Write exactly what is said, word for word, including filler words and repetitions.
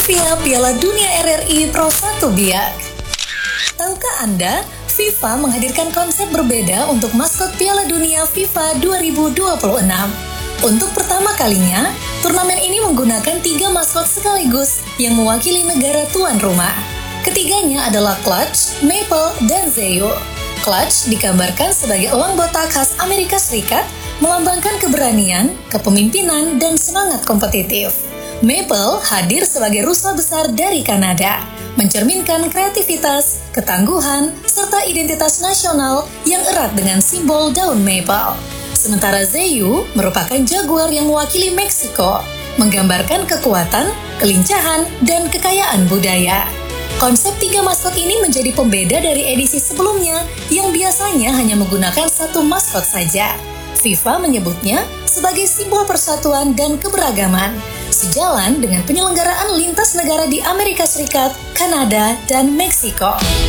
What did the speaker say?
Trivia Piala Dunia R R I Pro satu Biak. Tahukah Anda, FIFA menghadirkan konsep berbeda untuk maskot Piala Dunia FIFA dua ribu dua puluh enam. Untuk pertama kalinya, turnamen ini menggunakan tiga maskot sekaligus yang mewakili negara tuan rumah. Ketiganya adalah Clutch, Maple, dan Zayu. Clutch digambarkan sebagai elang botak khas Amerika Serikat, melambangkan keberanian, kepemimpinan, dan semangat kompetitif. Maple hadir sebagai rusa besar dari Kanada, mencerminkan kreativitas, ketangguhan, serta identitas nasional yang erat dengan simbol daun maple. Sementara Zayu merupakan jaguar yang mewakili Meksiko, menggambarkan kekuatan, kelincahan, dan kekayaan budaya. Konsep tiga maskot ini menjadi pembeda dari edisi sebelumnya yang biasanya hanya menggunakan satu maskot saja. FIFA menyebutnya sebagai simbol persatuan dan keberagaman, sejalan dengan penyelenggaraan lintas negara di Amerika Serikat, Kanada, dan Meksiko.